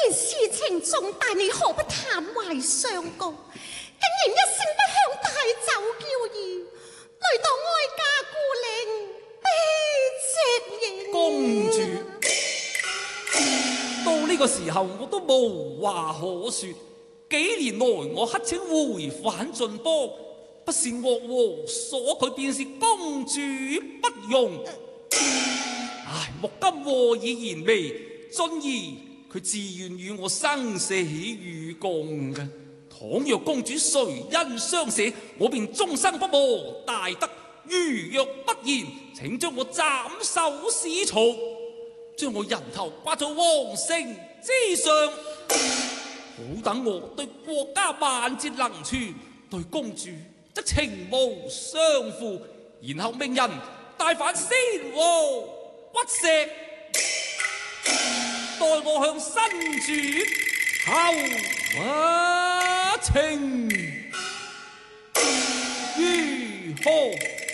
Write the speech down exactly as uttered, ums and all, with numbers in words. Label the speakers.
Speaker 1: 然事情重大，你何不坦懷相告？竟然一聲不響大走叫義，累到哀家孤零悲夕影。
Speaker 2: 公主，到呢個時候我都無話可說。幾年來我乞請回返晉邦，不是岳王所拒，便是公主不容。唉，目今禍已燃眉，俊兒佢自願與我生死與共嘅。倘若公主垂恩相捨，我便終生不忘大德。如若不然，請將我斬首示曹，將我人頭掛在皇城之上，好等我對國家萬劫能存，對公主則情無相負，然後命人帶返先王屈石，待我向新主求情，如何？